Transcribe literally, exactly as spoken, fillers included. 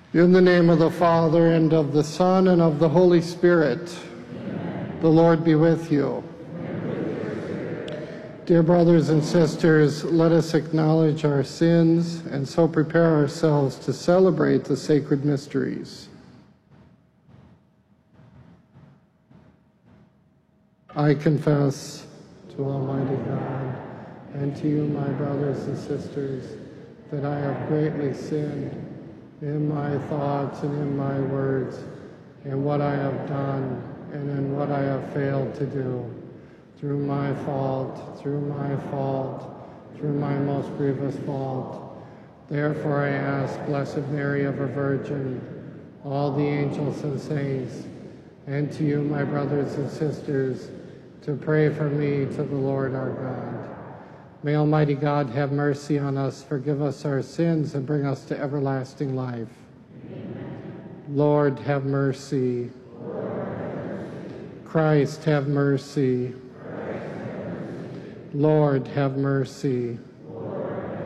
In the name of the Father, and of the Son, and of the Holy Spirit. Amen. The Lord be with you. Dear brothers and sisters, let us acknowledge our sins and so prepare ourselves to celebrate the sacred mysteries. I confess to Almighty God and to you, my brothers and sisters, that I have greatly sinned in my thoughts and in my words, in what I have done and in what I have failed to do, through my fault, through my fault, through my most grievous fault. Therefore I ask Blessed Mary, ever Virgin, all the angels and saints, and to you, my brothers and sisters, to pray for me to the Lord our God. May Almighty God have mercy on us, forgive us our sins, and bring us to everlasting life. Amen. Lord, have mercy. Lord, have mercy. Christ, have mercy. Christ, have mercy. Lord, have mercy.